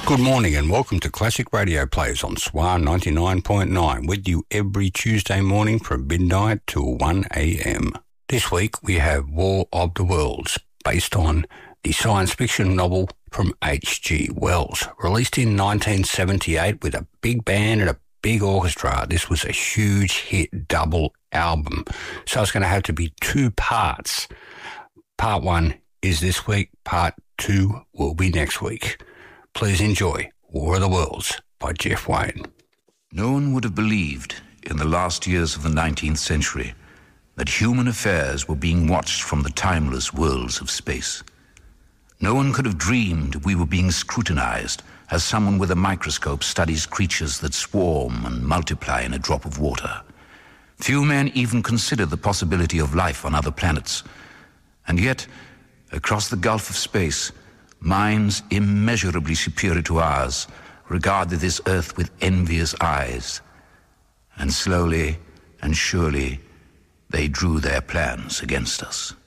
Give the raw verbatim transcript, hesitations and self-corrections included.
Good morning and welcome to Classic Radio Plays on Swan ninety-nine point nine, with you every Tuesday morning from midnight till one a.m. This week we have War of the Worlds, based on the science fiction novel from H G Wells. Released in nineteen seventy-eight with a big band and a big orchestra, this was a huge hit double album. So it's going to have to be two parts. Part one is this week, part two will be next week. Please enjoy War of the Worlds by Jeff Wayne. No one would have believed in the last years of the nineteenth century that human affairs were being watched from the timeless worlds of space. No one could have dreamed we were being scrutinized as someone with a microscope studies creatures that swarm and multiply in a drop of water. Few men even considered the possibility of life on other planets. And yet, across the gulf of space, minds immeasurably superior to ours regarded this earth with envious eyes. And slowly and surely, they drew their plans against us.